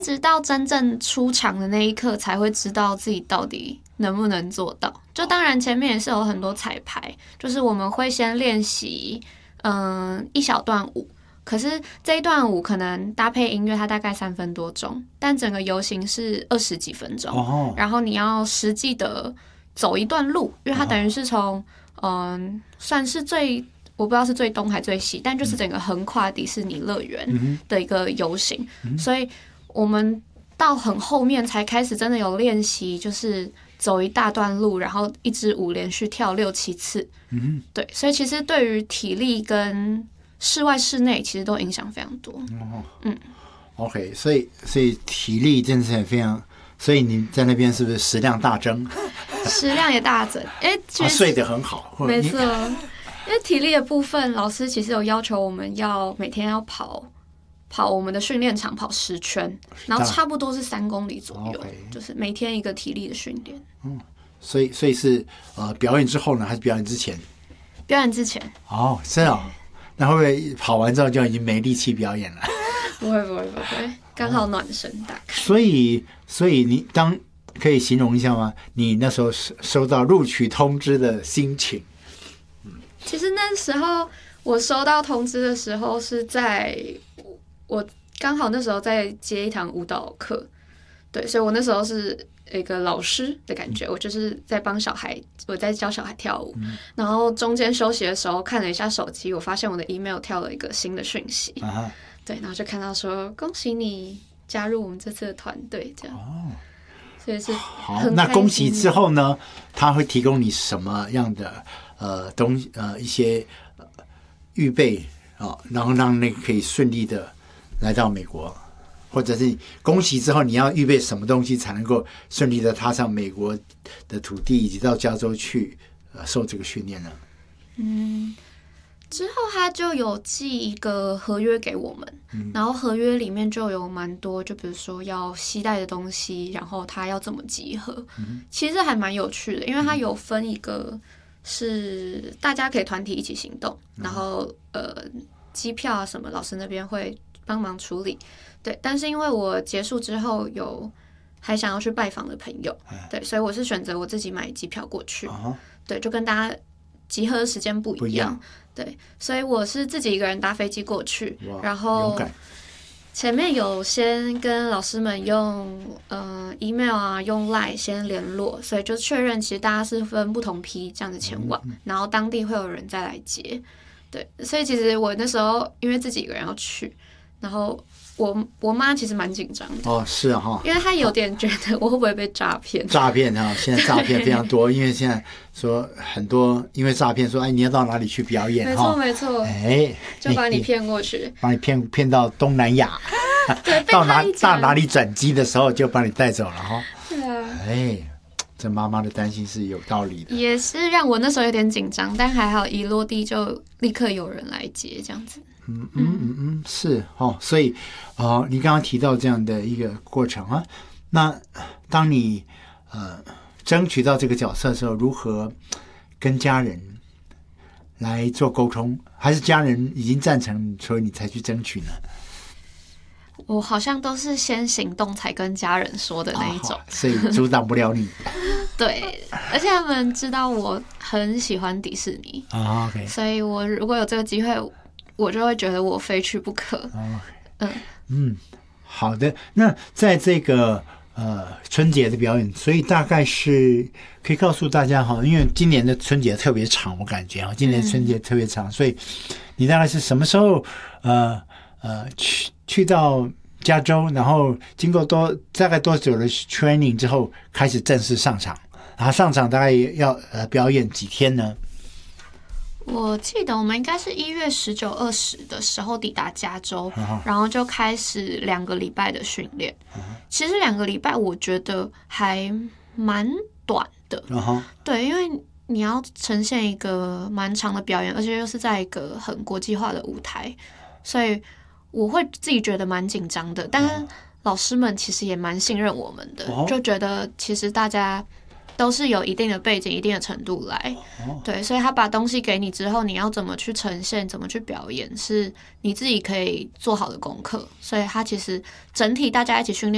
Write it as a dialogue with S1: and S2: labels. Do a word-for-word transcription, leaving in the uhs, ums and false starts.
S1: 直到真正出场的那一刻，才会知道自己到底能不能做到。就当然前面也是有很多彩排，就是我们会先练习，嗯，一小段舞。可是这一段舞可能搭配音乐，它大概三分多钟，但整个游行是二十几分钟。
S2: 哦，
S1: 然后你要实际的走一段路，因为它等于是从嗯，算是最我不知道是最东还最西，但就是整个横跨迪士尼乐园的一个游行，嗯、所以我们到很后面才开始真的有练习，就是走一大段路，然后一支舞连续跳六七次。嗯，对，所以其实对于体力跟室外室内其实都影响非常多。哦，
S2: 嗯 ，OK， 所以所以体力真的是非常，所以你在那边是不是食量大增？
S1: 食量也大增，哎、欸，
S2: 睡得很好，
S1: 没错。因为体力的部分，老师其实有要求我们要每天要跑跑我们的训练场跑十圈，然后差不多是三公里左右， okay. 就是每天一个体力的训练。
S2: 嗯，所以所以是呃表演之后呢，还是表演之前？
S1: 表演之前。
S2: 哦，是哦。那会不会跑完之后就已经没力气表演了？
S1: 不会不会不会，刚好暖身打开。
S2: 所以所以你当可以形容一下吗？你那时候收到录取通知的心情？
S1: 嗯，其实那时候我收到通知的时候是在我刚好那时候在接一堂舞蹈课，对，所以我那时候是一个老师的感觉，我就是在帮小孩，我在教小孩跳舞，嗯、然后中间休息的时候看了一下手机，我发现我的 email 跳了一个新的讯息，啊、对，然后就看到说恭喜你加入我们这次的团队，这样，哦，所以是
S2: 好。那恭喜之后呢，他会提供你什么样的呃东西呃一些呃预备啊、哦，然后让那个可以顺利的来到美国。或者是恭喜之后，你要预备什么东西才能够顺利的踏上美国的土地，以及到加州去呃受这个训练呢？
S1: 嗯，之后他就有寄一个合约给我们，嗯、然后合约里面就有蛮多，就比如说要携带的东西，然后他要怎么集合，嗯、其实还蛮有趣的，因为他有分一个是大家可以团体一起行动，嗯、然后呃机票啊什么，老师那边会帮忙处理。对，但是因为我结束之后有还想要去拜访的朋友，对，所以我是选择我自己买机票过去，uh-huh. 对，就跟大家集合的时间不一样，不一样，对，所以我是自己一个人搭飞机过去，然后前面有先跟老师们用呃 email 啊，用 line 先联络，所以就确认其实大家是分不同批这样子前往，嗯、然后当地会有人再来接，对，所以其实我那时候因为自己一个人要去，然后。我我妈其实蛮紧张的
S2: 哦，是哈、哦，
S1: 因为她有点觉得我会不会被诈骗？
S2: 诈骗哈，现在诈骗非常多，因为现在说很多因为诈骗说，哎，你要到哪里去表演？
S1: 没错没错，
S2: 哎，
S1: 就把你骗过去，
S2: 把你骗骗到东南亚，
S1: 对，
S2: 到哪到哪里转机的时候就把你带走了哈。
S1: 对啊，
S2: 哎，这妈妈的担心是有道理的，
S1: 也是让我那时候有点紧张，但还好一落地就立刻有人来接，这样子。
S2: 嗯嗯嗯嗯，是哦，所以哦，你刚刚提到这样的一个过程啊，那当你呃争取到这个角色的时候，如何跟家人来做沟通？还是家人已经赞成，所以你才去争取呢？
S1: 我好像都是先行动才跟家人说的那一种，
S2: 哦、所以阻挡不了你。
S1: 对，而且他们知道我很喜欢迪士尼啊、
S2: 哦、，OK，
S1: 所以我如果有这个机会。我就会觉得我非去不可。
S2: 哦、嗯嗯，好的。那在这个呃春节的表演，所以大概是可以告诉大家哈，因为今年的春节特别长，我感觉啊，今年春节特别长，嗯、所以你大概是什么时候呃呃去去到加州，然后经过多大概多久的 training 之后，开始正式上场，然后上场大概要呃表演几天呢？
S1: 我记得我们应该是一月十九、二十的时候抵达加州， uh-huh. 然后就开始两个礼拜的训练。Uh-huh. 其实两个礼拜我觉得还蛮短的， uh-huh. 对，因为你要呈现一个蛮长的表演，而且又是在一个很国际化的舞台，所以我会自己觉得蛮紧张的。但是老师们其实也蛮信任我们的， uh-huh. 就觉得其实大家。都是有一定的背景、一定的程度来，对，所以他把东西给你之后，你要怎么去呈现、怎么去表演，是你自己可以做好的功课。所以他其实整体大家一起训练。